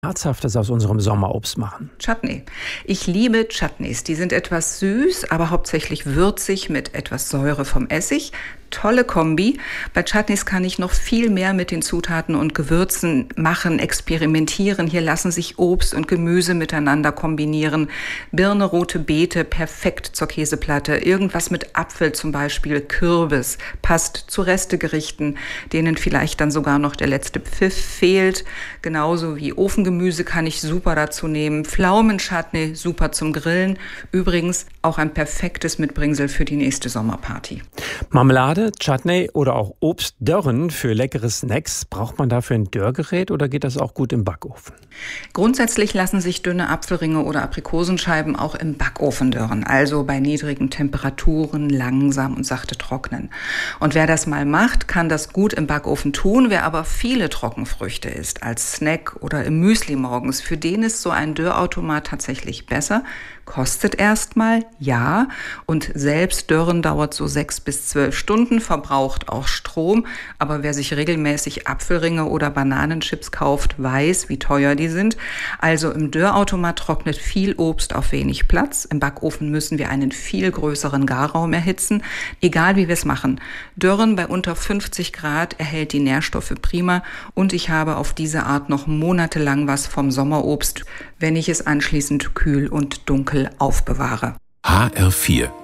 Herzhaftes aus unserem Sommerobst machen? Chutney. Ich liebe Chutneys. Die sind etwas süß, aber hauptsächlich würzig mit etwas Säure vom Essig. Tolle Kombi. Bei Chutneys kann ich noch viel mehr mit den Zutaten und Gewürzen machen, experimentieren. Hier lassen sich Obst und Gemüse miteinander kombinieren. Birne, rote Beete, perfekt zur Käseplatte. Irgendwas mit Apfel zum Beispiel, Kürbis, passt zu Restegerichten, denen vielleicht dann sogar noch der letzte Pfiff fehlt. Genauso wie Ofengemüse kann ich super dazu nehmen. Pflaumenchutney, super zum Grillen. Übrigens auch ein perfektes Mitbringsel für die nächste Sommerparty. Marmelade, Chutney oder auch Obstdörren für leckere Snacks. Braucht man dafür ein Dörrgerät oder geht das auch gut im Backofen? Grundsätzlich lassen sich dünne Apfelringe oder Aprikosenscheiben auch im Backofen dörren, also bei niedrigen Temperaturen langsam und sachte trocknen. Und wer das mal macht, kann das gut im Backofen tun. Wer aber viele Trockenfrüchte isst, als Snack oder im Müsli morgens, für den ist so ein Dörrautomat tatsächlich besser. Kostet erstmal, ja, und selbst Dörren dauert so 6 bis 12 Stunden, verbraucht auch Strom. Aber wer sich regelmäßig Apfelringe oder Bananenchips kauft, weiß, wie teuer die sind. Also im Dörrautomat trocknet viel Obst auf wenig Platz. Im Backofen müssen wir einen viel größeren Garraum erhitzen. Egal wie wir es machen. Dörren bei unter 50 Grad erhält die Nährstoffe prima. Und ich habe auf diese Art noch monatelang was vom Sommerobst, wenn ich es anschließend kühl und dunkel aufbewahre. HR4